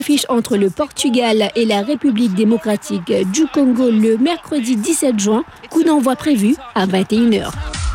Affiche entre le Portugal et la République démocratique du Congo le mercredi 17 juin. Coup d'envoi prévu à 21h.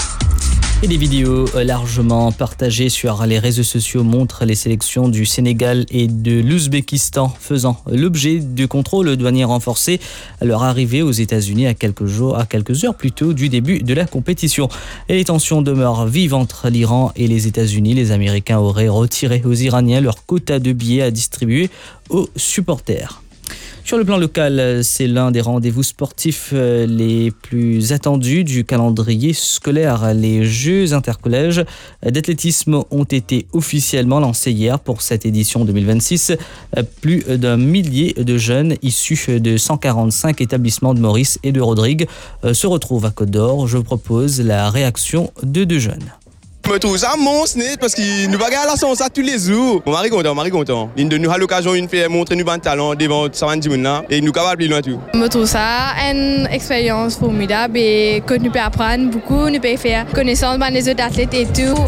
Et des vidéos largement partagées sur les réseaux sociaux montrent les sélections du Sénégal et de l'Ouzbékistan faisant l'objet de contrôles douaniers renforcés à leur arrivée aux États-Unis à quelques heures plus tôt du début de la compétition. Et les tensions demeurent vives entre l'Iran et les États-Unis. Les Américains auraient retiré aux Iraniens leur quota de billets à distribuer aux supporters. Sur le plan local, c'est l'un des rendez-vous sportifs les plus attendus du calendrier scolaire. Les Jeux intercollèges d'athlétisme ont été officiellement lancés hier pour cette édition 2026. Plus d'un millier de jeunes issus de 145 établissements de Maurice et de Rodrigue se retrouvent à Côte-d'Or. Je vous propose la réaction de deux jeunes. Je me trouve ça monstre parce qu'il nous bagarre là ça tous les jours. Mon mari content. Il nous a l'occasion de faire montrer nous bon talent devant 120 000 là et nous capable plus loin tout. Je me trouve ça une expérience formidable et que nous pouvons apprendre beaucoup, nous pouvons faire connaissance des autres athlètes et tout.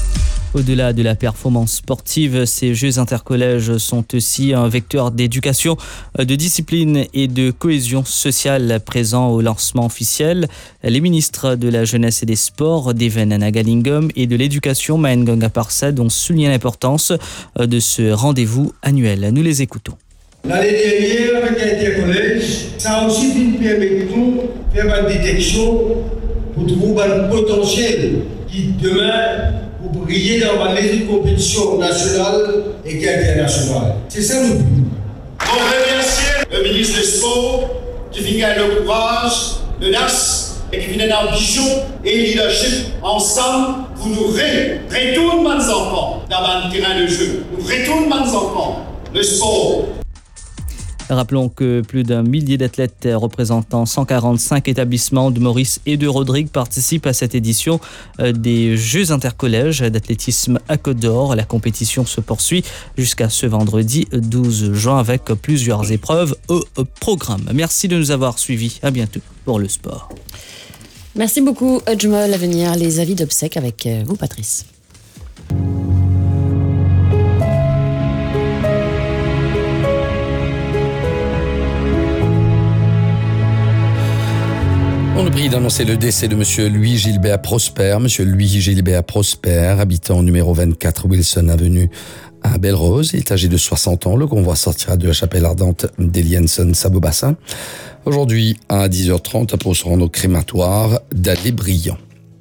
Au-delà de la performance sportive, ces Jeux intercollèges sont aussi un vecteur d'éducation, de discipline et de cohésion sociale présent au lancement officiel. Les ministres de la Jeunesse et des Sports, Deven Anagalingom, et de l'Éducation, Maengonga Parsad, ont souligné l'importance de ce rendez-vous annuel. Nous les écoutons. L'année dernière, avec l'intercollège, ça a aussi permis de nous faire une détection pour trouver un potentiel qui demain pour briller dans les compétitions nationales et internationales. C'est ça le but. On remercie le ministre des Sports qui vient le courage, l'audace et qui vient l'ambition et le leadership ensemble pour nous retourner les enfants dans le terrain de jeu. Nous retournons les enfants, le sport. Rappelons que plus d'un millier d'athlètes représentant 145 établissements de Maurice et de Rodrigue participent à cette édition des Jeux intercollèges d'athlétisme à Côte-d'Or. La compétition se poursuit jusqu'à ce vendredi 12 juin avec plusieurs épreuves au programme. Merci de nous avoir suivis. À bientôt pour le sport. Merci beaucoup, Udjmol. À venir, les avis d'obsèques avec vous, Patrice. On nous prie d'annoncer le décès de Monsieur Louis Gilbert Prosper. Monsieur Louis Gilbert Prosper, habitant numéro 24 Wilson Avenue à Belle-Rose. Il est âgé de 60 ans. Le convoi sortira de la chapelle ardente d'Elienson-Sabobassin. Aujourd'hui, à 10h30, pour se rendre au crématoire d'Allé-Briand.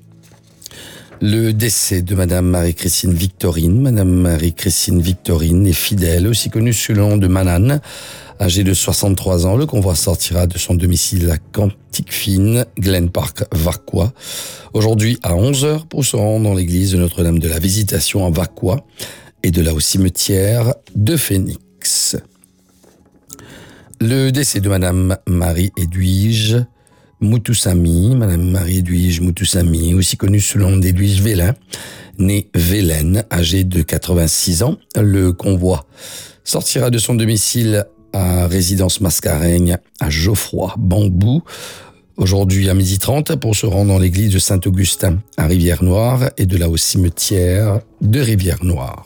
Le décès de Madame Marie-Christine Victorine. Madame Marie-Christine Victorine est fidèle, aussi connue sous le nom de Manane. Âgée de 63 ans, le convoi sortira de son domicile à Cantique-Fine, Glen Park, Vacois. Aujourd'hui à 11h pour se rendre dans l'église de Notre-Dame de la Visitation à Vacois et de là au cimetière de Phoenix. Le décès de Madame Marie-Edwige Moutoussamy, Madame Marie-Edwige Moutoussamy, aussi connue sous le nom d'Edwige Vélin, née Vélène, âgée de 86 ans. Le convoi sortira de son domicile à résidence Mascareigne à Geoffroy, Bambou, aujourd'hui à 12h30 pour se rendre dans l'église de Saint-Augustin à Rivière-Noire et de là au cimetière de Rivière-Noire.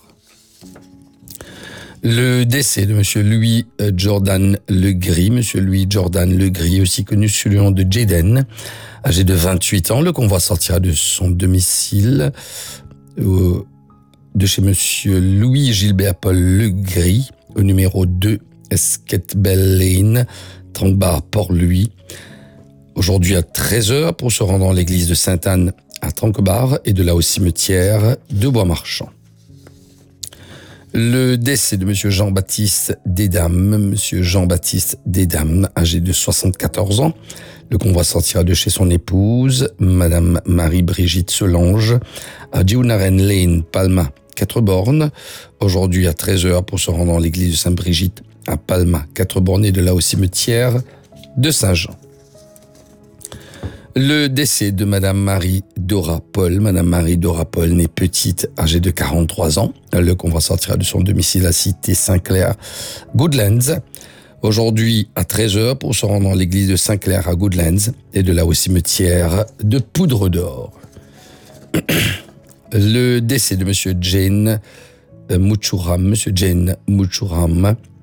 Le décès de Monsieur Louis Jordan Legris, Monsieur Louis Jordan Legris, aussi connu sous le nom de Jaden, âgé de 28 ans. Le convoi sortira de son domicile de chez Monsieur Louis Gilbert Paul Legris, au numéro 2 Esquette-Belle Lane, Tranquebar Port-Louis. Aujourd'hui à 13h pour se rendre dans l'église de Sainte-Anne à Tranquebar et de là au cimetière de Bois-Marchand. Le décès de Monsieur Jean-Baptiste Desdames, Monsieur Jean-Baptiste Desdames, âgé de 74 ans. Le convoi sortira de chez son épouse, Madame Marie-Brigitte Solange, à Diounaren Lane, Palma, 4 bornes. Aujourd'hui à 13h pour se rendre dans l'église de Sainte-Brigitte à Palma, 4 bornes et de là au cimetière de Saint-Jean. Le décès de Madame Marie-Dora Paul. Madame Marie-Dora Paul, née Petite, âgée de 43 ans. Le convoi sortira de son domicile à Cité Saint-Clair, Goodlands. Aujourd'hui à 13h pour se rendre dans l'église de Saint-Clair à Goodlands et de là au cimetière de Poudre d'Or. Le décès de Monsieur Jane Mouchouram, Monsieur Jane Mouchouram,